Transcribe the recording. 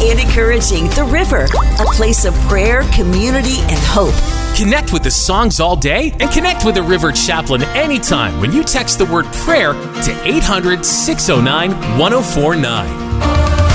and encouraging the River, a place of prayer, community, and hope. Connect with the songs all day and connect with the River Chaplain anytime when you text the word prayer to 800-609-1049.